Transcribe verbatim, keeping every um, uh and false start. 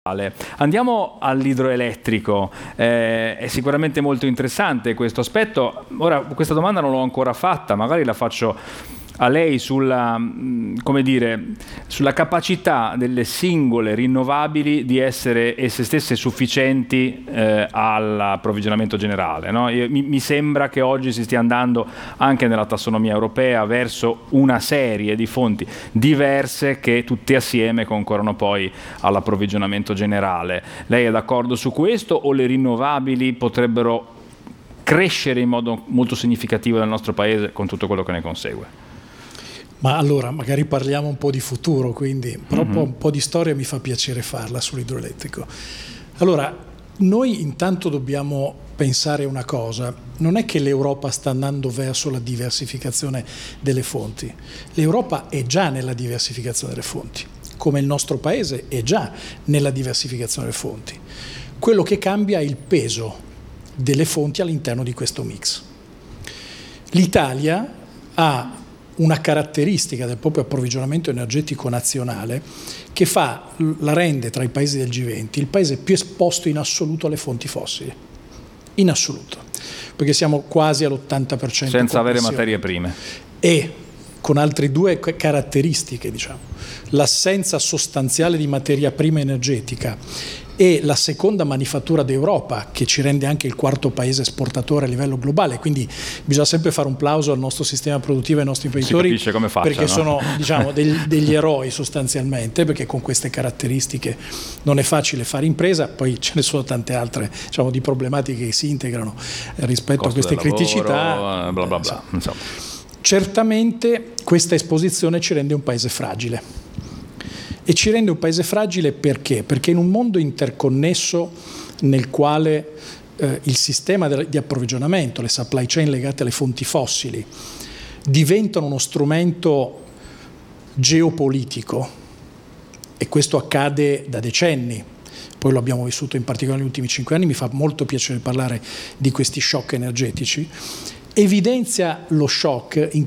Andiamo all'idroelettrico, eh, è sicuramente molto interessante questo aspetto. Ora, questa domanda non l'ho ancora fatta, magari la faccio a lei sulla, come dire, sulla capacità delle singole rinnovabili di essere esse stesse sufficienti eh, all'approvvigionamento generale, no? Io, mi, mi sembra che oggi si stia andando anche nella tassonomia europea verso una serie di fonti diverse che tutte assieme concorrono poi all'approvvigionamento generale. Lei è d'accordo su questo o le rinnovabili potrebbero crescere in modo molto significativo nel nostro Paese con tutto quello che ne consegue? Ma allora, magari parliamo un po' di futuro, quindi proprio mm-hmm. un po' di storia mi fa piacere farla sull'idroelettrico. Allora, noi intanto dobbiamo pensare una cosa, non è che l'Europa sta andando verso la diversificazione delle fonti, l'Europa è già nella diversificazione delle fonti, come il nostro Paese è già nella diversificazione delle fonti. Quello che cambia è il peso delle fonti all'interno di questo mix. L'Italia ha una caratteristica del proprio approvvigionamento energetico nazionale che fa, la rende tra i paesi del G venti il paese più esposto in assoluto alle fonti fossili, in assoluto, perché siamo quasi all'ottanta per cento senza avere materie prime e con altre due caratteristiche, diciamo, l'assenza sostanziale di materia prima energetica e la seconda manifattura d'Europa, che ci rende anche il quarto paese esportatore a livello globale, quindi bisogna sempre fare un plauso al nostro sistema produttivo e ai nostri imprenditori, si capisce come faccia, perché no? sono diciamo, degli, degli eroi sostanzialmente, perché con queste caratteristiche non è facile fare impresa, poi ce ne sono tante altre, diciamo, di problematiche che si integrano rispetto Costo a queste del criticità. Lavoro, bla bla bla, insomma. Certamente questa esposizione ci rende un paese fragile. E ci rende un paese fragile perché? Perché in un mondo interconnesso nel quale eh, il sistema di approvvigionamento, le supply chain legate alle fonti fossili, diventano uno strumento geopolitico, e questo accade da decenni, poi lo abbiamo vissuto in particolare negli ultimi cinque anni, mi fa molto piacere parlare di questi shock energetici, evidenzia lo shock in